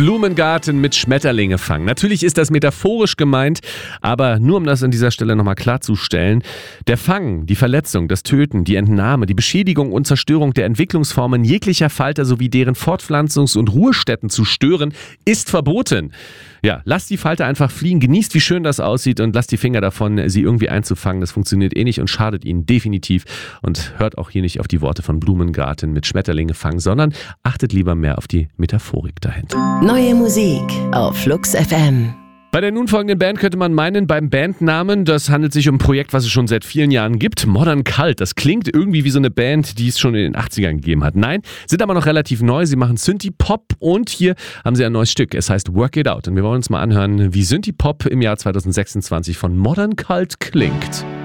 Blumengarten mit Schmetterlinge fangen. Natürlich ist das metaphorisch gemeint, aber nur um das an dieser Stelle nochmal klarzustellen, der Fang, die Verletzung, das Töten, die Entnahme, die Beschädigung und Zerstörung der Entwicklungsformen jeglicher Falter sowie deren Fortpflanzungs- und Ruhestätten zu stören, ist verboten. Ja, lasst die Falter einfach fliegen, genießt, wie schön das aussieht und lasst die Finger davon, sie irgendwie einzufangen. Das funktioniert eh nicht und schadet ihnen definitiv. Und hört auch hier nicht auf die Worte von Blumengarten mit Schmetterlinge fangen, sondern achtet lieber mehr auf die Metaphorik dahinter. Neue Musik auf Flux FM. Bei der nun folgenden Band könnte man meinen, beim Bandnamen, das handelt sich um ein Projekt, was es schon seit vielen Jahren gibt, Modern Cult. Das klingt irgendwie wie so eine Band, die es schon in den 80ern gegeben hat. Nein, sind aber noch relativ neu. Sie machen Synthie-Pop und hier haben sie ein neues Stück. Es heißt Work It Out. Und wir wollen uns mal anhören, wie Synthie-Pop im Jahr 2026 von Modern Cult klingt.